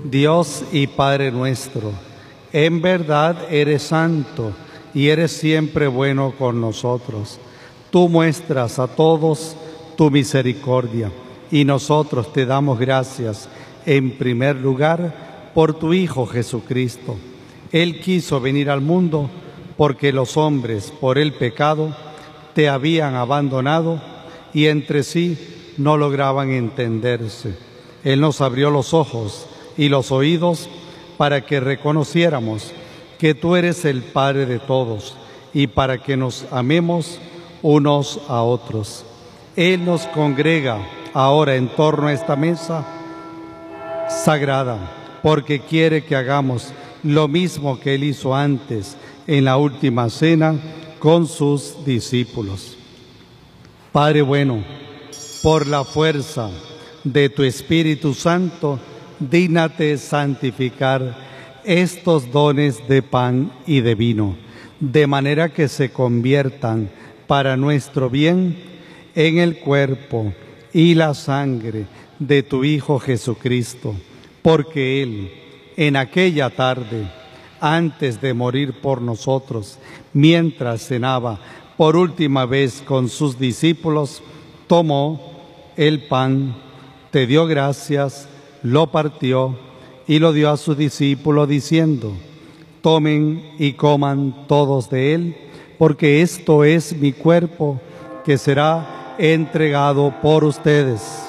Dios y Padre nuestro, en verdad eres santo y eres siempre bueno con nosotros. Tú muestras a todos tu misericordia y nosotros te damos gracias en primer lugar por tu Hijo Jesucristo. Él quiso venir al mundo porque los hombres por el pecado te habían abandonado y entre sí no lograban entenderse. Él nos abrió los ojos y los oídos para que reconociéramos que tú eres el Padre de todos y para que nos amemos unos a otros. Él nos congrega ahora en torno a esta mesa sagrada porque quiere que hagamos lo mismo que Él hizo antes en la última cena con sus discípulos. Padre bueno, por la fuerza de tu Espíritu Santo, dígnate santificar estos dones de pan y de vino, de manera que se conviertan para nuestro bien en el cuerpo y la sangre de tu Hijo Jesucristo, porque Él, en aquella tarde, antes de morir por nosotros, mientras cenaba por última vez con sus discípulos, tomó el pan, te dio gracias, lo partió y lo dio a sus discípulos diciendo: tomen y coman todos de él, porque esto es mi cuerpo que será entregado por ustedes.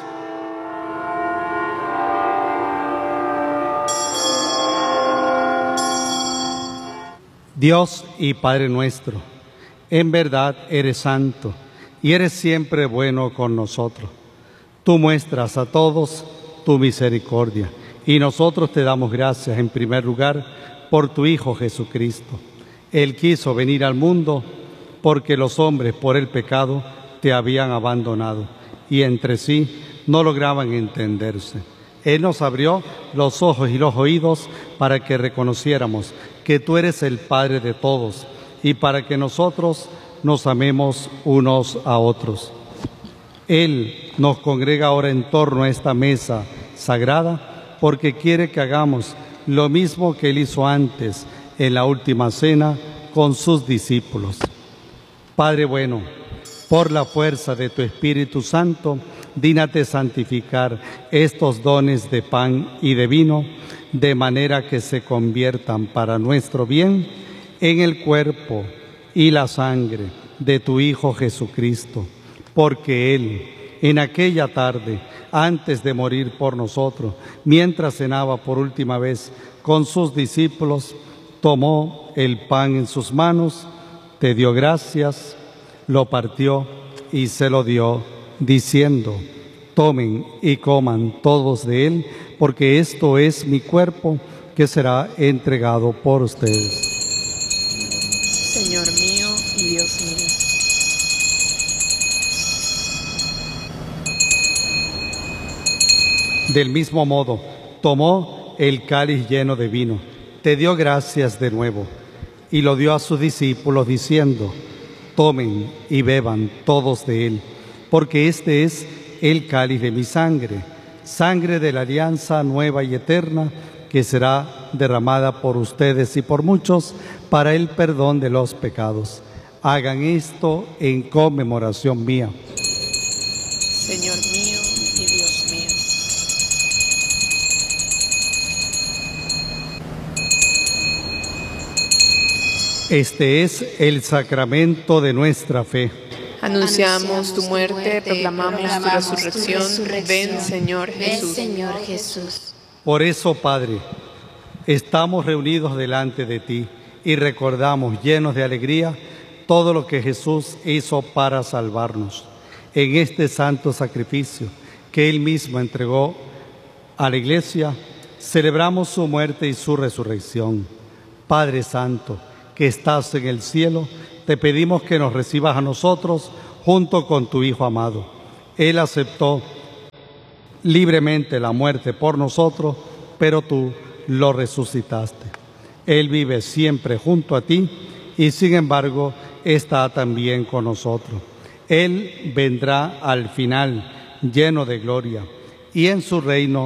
Dios y Padre nuestro, en verdad eres santo y eres siempre bueno con nosotros. Tú muestras a todos tu misericordia y nosotros te damos gracias en primer lugar por tu Hijo Jesucristo. Él quiso venir al mundo porque los hombres por el pecado te habían abandonado y entre sí no lograban entenderse. Él nos abrió los ojos y los oídos para que reconociéramos que tú eres el Padre de todos y para que nosotros nos amemos unos a otros. Él nos congrega ahora en torno a esta mesa sagrada porque quiere que hagamos lo mismo que Él hizo antes en la última cena con sus discípulos. Padre bueno, por la fuerza de tu Espíritu Santo, dígnate santificar estos dones de pan y de vino, de manera que se conviertan para nuestro bien en el cuerpo y la sangre de tu Hijo Jesucristo, porque Él, en aquella tarde, antes de morir por nosotros, mientras cenaba por última vez con sus discípulos, tomó el pan en sus manos, te dio gracias, lo partió y se lo dio, diciendo: tomen y coman todos de él, porque esto es mi cuerpo que será entregado por ustedes. Señor mío y Dios mío. Del mismo modo, tomó el cáliz lleno de vino, te dio gracias de nuevo, y lo dio a sus discípulos diciendo: tomen y beban todos de él, porque este es el cáliz de mi sangre, sangre de la alianza nueva y eterna, que será derramada por ustedes y por muchos para el perdón de los pecados. Hagan esto en conmemoración mía. Señor mío y Dios mío. Este es el sacramento de nuestra fe. Anunciamos tu muerte, proclamamos tu resurrección. Ven, Señor Jesús. Ven, Señor Jesús. Por eso, Padre, estamos reunidos delante de ti y recordamos, llenos de alegría, todo lo que Jesús hizo para salvarnos. En este santo sacrificio que Él mismo entregó a la Iglesia, celebramos su muerte y su resurrección. Padre Santo, que estás en el cielo, te pedimos que nos recibas a nosotros junto con tu Hijo amado. Él aceptó libremente la muerte por nosotros, pero tú lo resucitaste. Él vive siempre junto a ti y sin embargo está también con nosotros. Él vendrá al final lleno de gloria y en su reino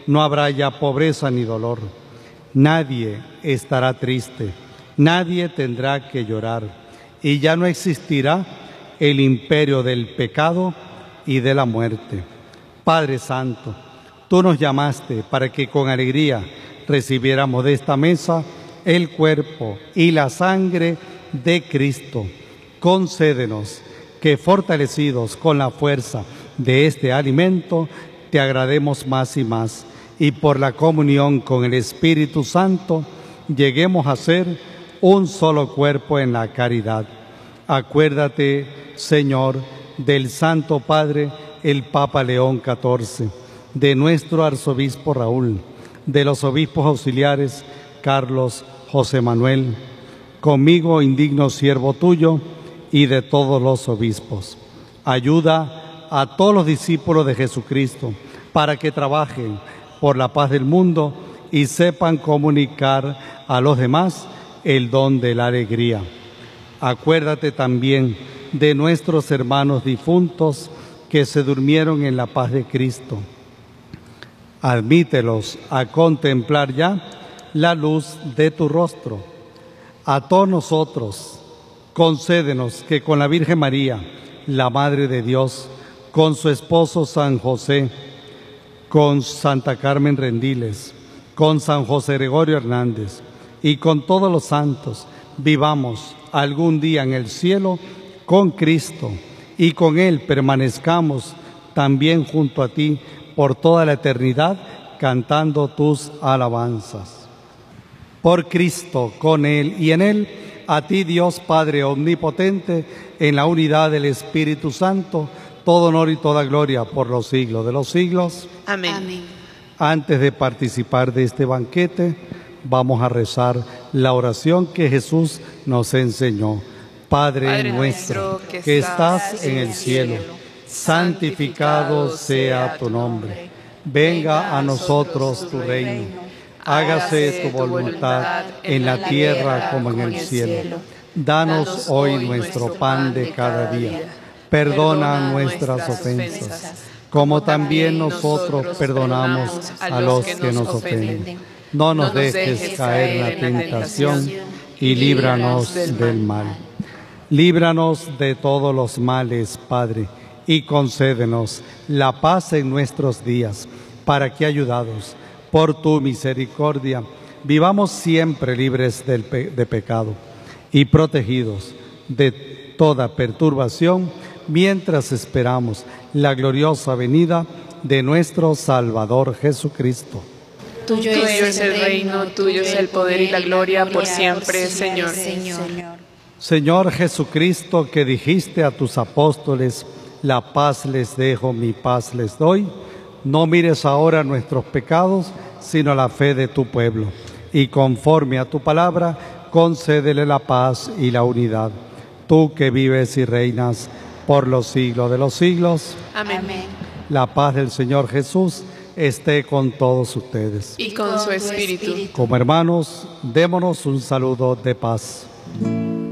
no habrá ya pobreza ni dolor. Nadie estará triste, nadie tendrá que llorar, y ya no existirá el imperio del pecado y de la muerte. Padre Santo, tú nos llamaste para que con alegría recibiéramos de esta mesa el cuerpo y la sangre de Cristo. Concédenos que, fortalecidos con la fuerza de este alimento, te agrademos más y más, y por la comunión con el Espíritu Santo lleguemos a ser un solo cuerpo en la caridad. Acuérdate, Señor, del Santo Padre, el Papa León XIV, de nuestro arzobispo Raúl, de los obispos auxiliares Carlos, José Manuel, conmigo indigno siervo tuyo, y de todos los obispos. Ayuda a todos los discípulos de Jesucristo para que trabajen por la paz del mundo y sepan comunicar a los demás el don de la alegría. Acuérdate también de nuestros hermanos difuntos que se durmieron en la paz de Cristo. Admítelos a contemplar ya la luz de tu rostro. A todos nosotros, concédenos que con la Virgen María, la Madre de Dios, con su esposo San José, con Santa Carmen Rendiles, con San José Gregorio Hernández y con todos los santos, vivamos algún día en el cielo con Cristo, y con Él permanezcamos también junto a ti por toda la eternidad, cantando tus alabanzas. Por Cristo, con Él y en Él, a ti, Dios Padre omnipotente, en la unidad del Espíritu Santo, todo honor y toda gloria por los siglos de los siglos. Amén. Amén. Antes de participar de este banquete, vamos a rezar la oración que Jesús nos enseñó. Padre nuestro, que estás en el cielo, santificado sea tu nombre. Venga a nosotros tu reino. Hágase tu voluntad en la tierra como en el cielo. Danos hoy nuestro pan de cada día. Perdona nuestras ofensas, como también nosotros perdonamos a los que nos ofenden. No nos dejes caer en la tentación y líbranos del mal. Líbranos de todos los males, Padre, y concédenos la paz en nuestros días, para que, ayudados por tu misericordia, vivamos siempre libres de pecado y protegidos de toda perturbación, mientras esperamos la gloriosa venida de nuestro Salvador Jesucristo. Tuyo es el reino, tuyo es el poder y la gloria por siempre, Señor. Señor Jesucristo, que dijiste a tus apóstoles, la paz les dejo, mi paz les doy, no mires ahora nuestros pecados, sino la fe de tu pueblo, y conforme a tu palabra, concédele la paz y la unidad. Tú que vives y reinas por los siglos de los siglos. Amén. La paz del Señor Jesús esté con todos ustedes. Y con su espíritu. Como hermanos, démonos un saludo de paz.